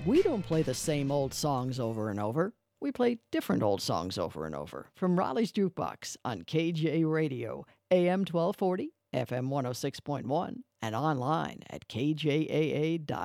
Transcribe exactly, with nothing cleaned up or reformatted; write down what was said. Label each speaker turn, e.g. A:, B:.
A: We don't play the same old songs over and over. We play different old songs over and over. From Raleigh's Jukebox on K J Radio, A M twelve forty, F M one oh six point one, and online at K J A A dot com.